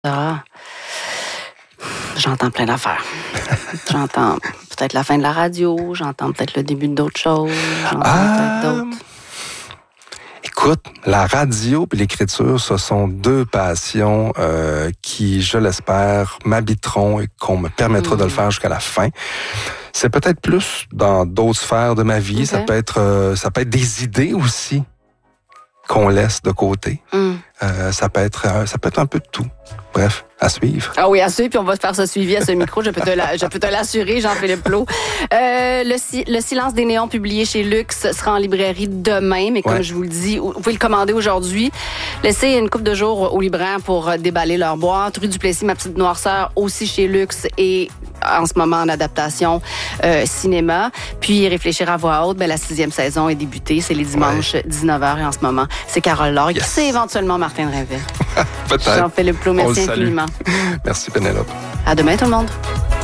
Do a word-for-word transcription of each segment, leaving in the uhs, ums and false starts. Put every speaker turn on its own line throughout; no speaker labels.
Ah, j'entends plein d'affaires. J'entends peut-être la fin de la radio, j'entends peut-être le début d'autres choses, j'entends
Ah,
peut-être d'autres.
Écoute, la radio et l'écriture, ce sont deux passions euh, qui, je l'espère, m'habiteront et qu'on me permettra mmh. de le faire jusqu'à la fin. C'est peut-être plus dans d'autres sphères de ma vie. Okay. Ça peut être, euh, ça peut être des idées aussi qu'on laisse de côté. Mmh. Euh, ça peut être, euh, ça peut être un peu de tout. Bref, à suivre.
Ah oui, à suivre, puis on va faire ce suivi à ce micro, je peux te, la, je peux te l'assurer, Jean-Philippe Plot. Euh, le, le Silence des néons, publié chez Luxe, sera en librairie demain, mais comme ouais. je vous le dis, vous pouvez le commander aujourd'hui. Laissez une couple de jours aux libraires pour déballer leur boîte. Rue du Plessis, Ma petite noirceur, aussi chez Luxe et en ce moment en adaptation euh, cinéma. Puis réfléchir à voix haute, ben, la sixième saison est débutée, c'est les dimanches ouais. dix-neuf heures et en ce moment, c'est Carole Laure. Yes. C'est éventuellement Martin Drainville.
Peut-être.
Jean-Philippe Plot, merci infiniment.
Merci Pénélope.
À demain tout le monde.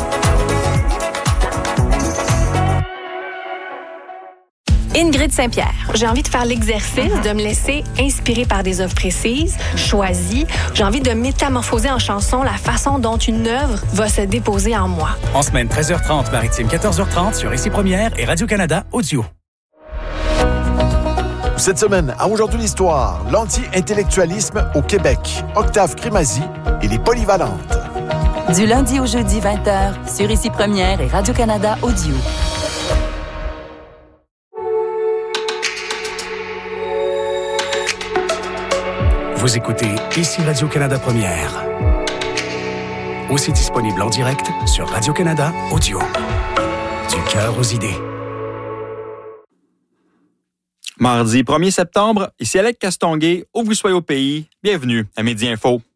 Ingrid Saint-Pierre. J'ai envie de faire l'exercice, uh-huh. de me laisser inspirer par des œuvres précises, choisies. J'ai envie de métamorphoser en chanson la façon dont une œuvre va se déposer en moi.
En semaine, treize heures trente, Maritime, quatorze heures trente, sur Ici Première et Radio-Canada Audio.
Cette semaine, à Aujourd'hui l'Histoire, l'anti-intellectualisme au Québec, Octave Crémazie et les Polyvalentes.
Du lundi au jeudi, vingt heures, sur Ici Première et Radio-Canada Audio.
Vous écoutez Ici Radio-Canada Première. Aussi disponible en direct sur Radio-Canada Audio. Du cœur aux idées.
Mardi premier septembre, ici Alec Castonguay, où vous soyez au pays, bienvenue à Midi Info.